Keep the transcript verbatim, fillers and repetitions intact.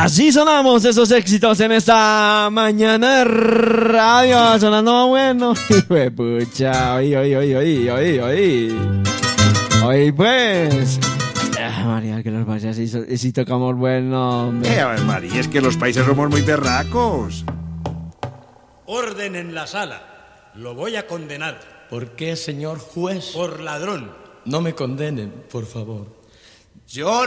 Así sonamos esos éxitos en esta mañana de radio, sonando bueno. Pucha, oí, oí, oí, oí, oí, oí. Oí, pues. Ah, María, que los países sí, sí tocamos bueno, hombre. Eh, a ver, María, es que los países somos muy berracos. Orden en la sala. Lo voy a condenar. ¿Por qué, señor juez? Por ladrón. No me condenen, por favor. Yo